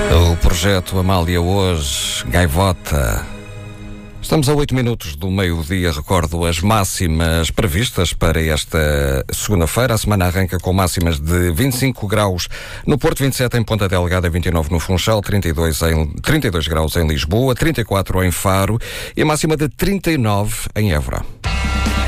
O projeto Amália hoje, Gaivota. Estamos a 8 minutos do meio-dia. Recordo as máximas previstas para esta segunda-feira. A semana arranca com máximas de 25 graus no Porto, 27 em Ponta Delgada, 29 no Funchal, 32 graus em Lisboa, 34 em Faro e a máxima de 39 em Évora.